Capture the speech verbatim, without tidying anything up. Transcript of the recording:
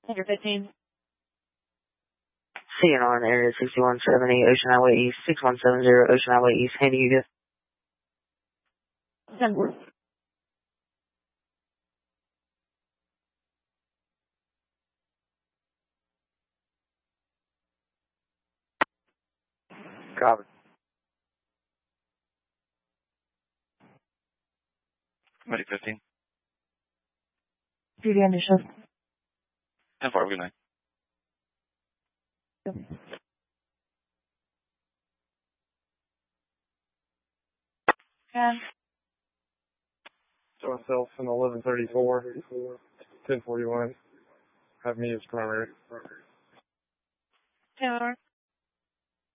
You're fifteen. C N R in the area sixty-one seventy, Ocean Highway East, six one seven zero, Ocean Highway East, Handy Hugo. ten four. Copy. Ready fifteen. Duty under shift. ten four, good night. Yep. And So myself in eleven thirty-four, ten forty-one. Have me as primary. ten four.